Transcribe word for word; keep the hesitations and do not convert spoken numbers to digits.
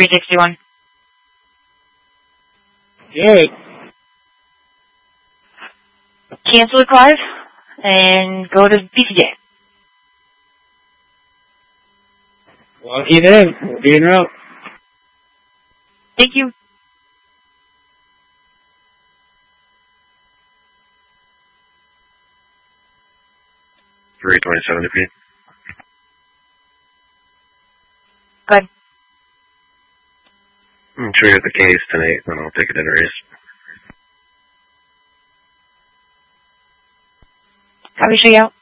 three sixty-one. Yay. Cancel the Clive and go to B C J. Lucky then. We'll be en route. Thank you. three twenty-seven to P. Good. I'm sure you have the case tonight, then I'll take it in a race. Copy, show you out.